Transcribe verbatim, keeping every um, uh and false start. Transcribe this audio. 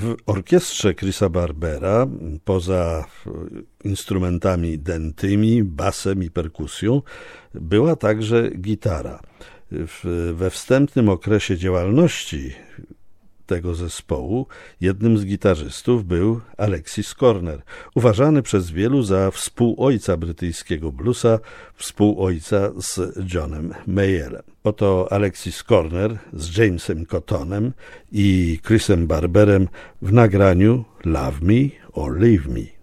W orkiestrze Chrisa Barbera, poza instrumentami dętymi, basem i perkusją, była także gitara. W, we wstępnym okresie działalności tego zespołu jednym z gitarzystów był Alexis Korner, uważany przez wielu za współojca brytyjskiego bluesa, współojca z Johnem Mayerem. Oto Alexis Korner z Jamesem Cottonem i Chrisem Barberem w nagraniu Love Me or Leave Me.